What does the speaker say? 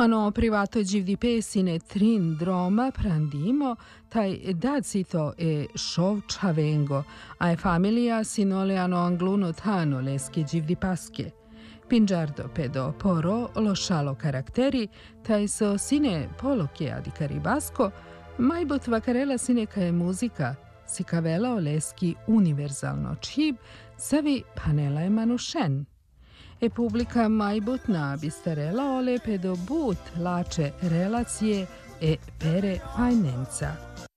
Hanno privato GDP-sine trindroma prandimo, tai dazito e shovchavengo, ai familia sinole hanno angluno tano leski GDP-paske. Pingiardo pedo poro lo šalo karakteri, taj so sine polokia di caribasco, majbot vakarela sine kae muzika, si kavela leski univerzalno čib, savi panela e manušen. E publika majbut na bistarela ole pedo but lače relacije e pere fajnenca.